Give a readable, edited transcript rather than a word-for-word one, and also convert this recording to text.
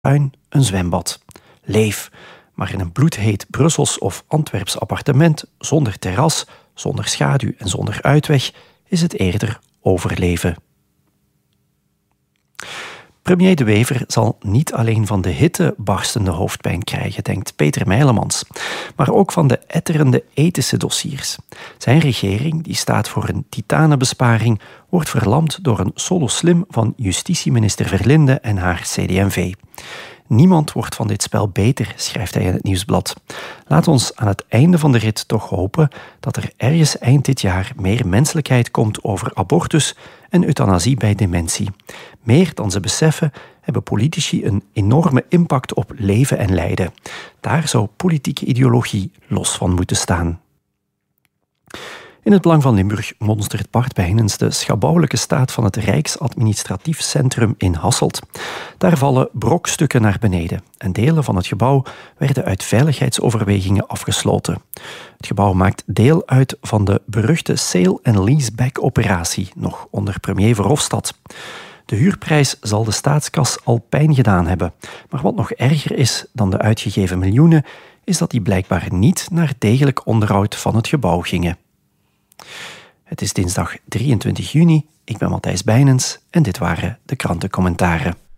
tuin een zwembad. Leef, maar in een bloedheet Brussels of Antwerps appartement, zonder terras, zonder schaduw en zonder uitweg, is het eerder overleven. Premier De Wever zal niet alleen van de hitte barstende hoofdpijn krijgen, denkt Peter Meilemans, maar ook van de etterende ethische dossiers. Zijn regering, die staat voor een titanenbesparing, wordt verlamd door een solo-slim van justitieminister Verlinde en haar CD&V. Niemand wordt van dit spel beter, schrijft hij in het Nieuwsblad. Laat ons aan het einde van de rit toch hopen dat er ergens eind dit jaar meer menselijkheid komt over abortus en euthanasie bij dementie. Meer dan ze beseffen, hebben politici een enorme impact op leven en lijden. Daar zou politieke ideologie los van moeten staan. In het Belang van Limburg monstert Bart Bijnens de schabouwelijke staat van het Rijksadministratief Centrum in Hasselt. Daar vallen brokstukken naar beneden en delen van het gebouw werden uit veiligheidsoverwegingen afgesloten. Het gebouw maakt deel uit van de beruchte sale- en leaseback-operatie, nog onder premier Verhofstadt. De huurprijs zal de staatskas al pijn gedaan hebben. Maar wat nog erger is dan de uitgegeven miljoenen, is dat die blijkbaar niet naar degelijk onderhoud van het gebouw gingen. Het is dinsdag 23 juni, ik ben Matthijs Bijnens en dit waren de krantencommentaren.